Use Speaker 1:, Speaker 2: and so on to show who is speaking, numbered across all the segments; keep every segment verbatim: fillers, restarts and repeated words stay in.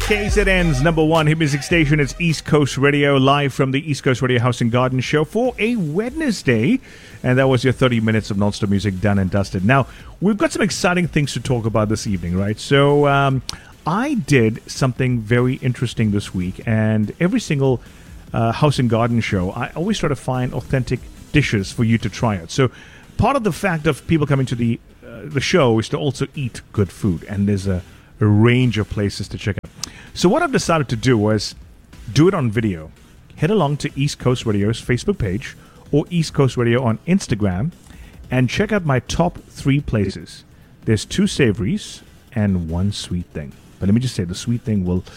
Speaker 1: K Z N's number one hit music station. It's East Coast Radio, live from the East Coast Radio House and Garden Show for a Wednesday. And that was your thirty minutes of non-stop music done and dusted. Now, we've got some exciting things to talk about this evening, right? So, um, I did something very interesting this week. And every single uh, House and Garden Show, I always try to find authentic dishes for you to try out. So, part of the fact of people coming to the, uh, the show is to also eat good food. And there's a a range of places to check out. So what I've decided to do was do it on video. Head along to East Coast Radio's Facebook page or East Coast Radio on Instagram and check out my top three places. There's two savories and one sweet thing. But let me just say, the sweet thing will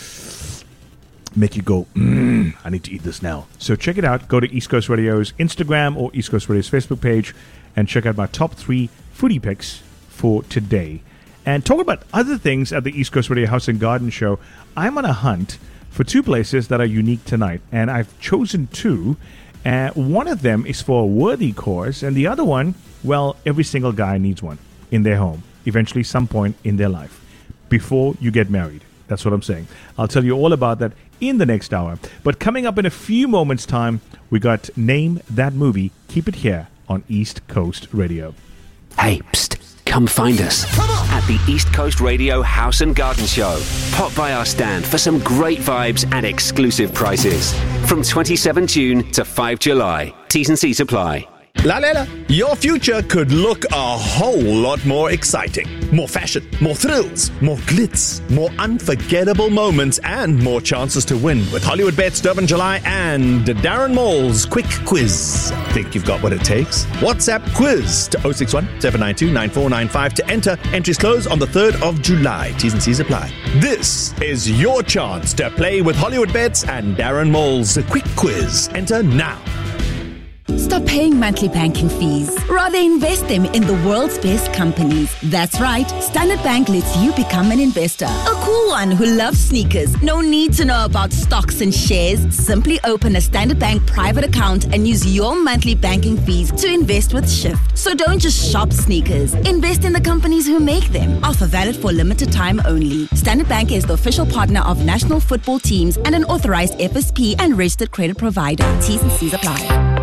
Speaker 1: make you go, mm, I need to eat this now. So check it out. Go to East Coast Radio's Instagram or East Coast Radio's Facebook page and check out my top three foodie picks for today. And talk about other things at the East Coast Radio House and Garden Show. I'm on a hunt for two places that are unique tonight. And I've chosen two. Uh, one of them is for a worthy cause. And the other one, well, every single guy needs one in their home. Eventually, some point in their life. Before you get married. That's what I'm saying. I'll tell you all about that in the next hour. But coming up in a few moments' time, we got Name That Movie. Keep it here on East Coast Radio.
Speaker 2: Hey, psst. Come find us at the East Coast Radio House and Garden Show. Pop by our stand for some great vibes and exclusive prices. From twenty-seventh June to fifth July. T's and C's apply.
Speaker 3: Lalela, your future could look a whole lot more exciting. More fashion, more thrills, more glitz, more unforgettable moments, and more chances to win with Hollywood Bets, Durban July, and Darren Mall's Quick Quiz. Think you've got what it takes? WhatsApp quiz to oh six one, seven nine two, nine four nine five to enter. Entries close on the third of July. T's and C's apply. This is your chance to play with Hollywood Bets and Darren Mall's Quick Quiz. Enter now.
Speaker 4: Stop paying monthly banking fees. Rather invest them in the world's best companies. That's right. Standard Bank lets you become an investor. A cool one who loves sneakers. No need to know about stocks and shares. Simply open a Standard Bank private account and use your monthly banking fees to invest with Shift. So don't just shop sneakers. Invest in the companies who make them. Offer valid for limited time only. Standard Bank is the official partner of national football teams and an authorized F S P and registered credit provider. T's and C's apply.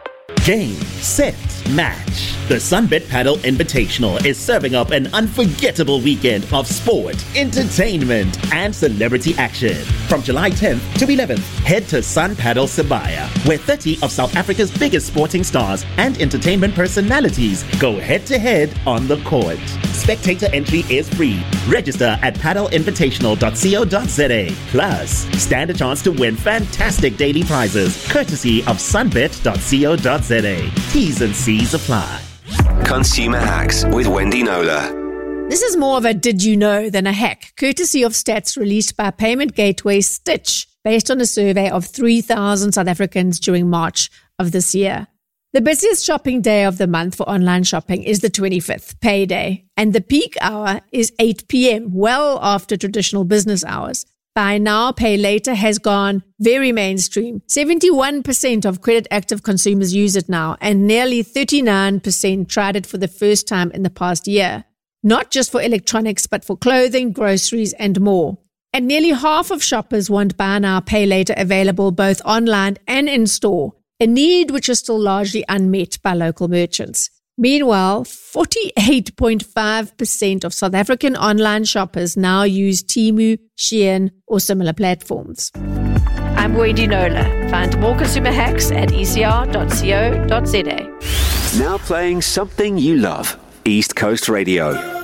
Speaker 5: Game, set, match. The Sunbet Paddle Invitational is serving up an unforgettable weekend of sport, entertainment, and celebrity action. From July tenth to eleventh, head to Sun Paddle Sibaya, where thirty of South Africa's biggest sporting stars and entertainment personalities go head-to-head on the court. Spectator entry is free. Register at paddle invitational dot co dot za. Plus, stand a chance to win fantastic daily prizes, courtesy of sunbet dot co dot za. T's and C's apply.
Speaker 2: Consumer Hacks with Wendy Nola.
Speaker 6: This is more of a did you know than a hack, courtesy of stats released by payment gateway Stitch, based on a survey of three thousand South Africans during March of this year. The busiest shopping day of the month for online shopping is the twenty-fifth, payday, and the peak hour is eight p.m., well after traditional business hours. Buy now, pay later has gone very mainstream. seventy-one percent of credit active consumers use it now, and nearly thirty-nine percent tried it for the first time in the past year. Not just for electronics, but for clothing, groceries, and more. And nearly half of shoppers want buy now, pay later available both online and in store, a need which is still largely unmet by local merchants. Meanwhile, forty-eight point five percent of South African online shoppers now use Temu, Shein, or similar platforms. I'm Wendy Nola. Find more consumer hacks at e c r dot co dot za.
Speaker 2: Now playing something you love. East Coast Radio.